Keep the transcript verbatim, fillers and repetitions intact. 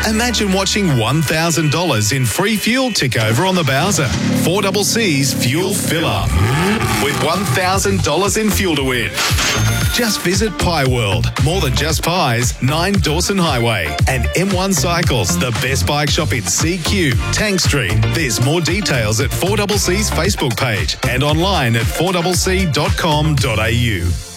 Imagine watching one thousand dollars in free fuel tick over on the Bowser. four C C's Fuel Fill Up with one thousand dollars in fuel to win. Just visit Pie World, more than just pies, nine Dawson Highway, and M one Cycles, the best bike shop in C Q, Tank Street. There's more details at four C C's Facebook page and online at four c c dot com dot a u.